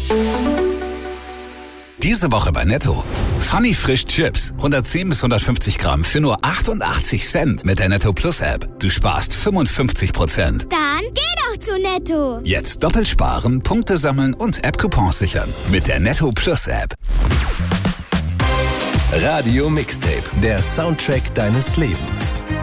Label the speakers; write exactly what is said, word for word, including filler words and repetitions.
Speaker 1: Diese Woche bei Netto. Funny Frisch Chips. hundertzehn bis hundertfünfzig Gramm für nur achtundachtzig Cent mit der Netto Plus App. Du sparst fünfundfünfzig Prozent.
Speaker 2: Dann geh doch zu Netto.
Speaker 1: Jetzt doppelt sparen, Punkte sammeln und App-Coupons sichern. Mit der Netto Plus App.
Speaker 3: Radio Mixtape. Der Soundtrack deines Lebens.